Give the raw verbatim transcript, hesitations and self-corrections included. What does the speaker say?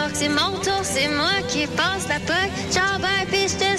c'est mon tour, c'est moi qui passe la poque. Ciao, ben, pis je te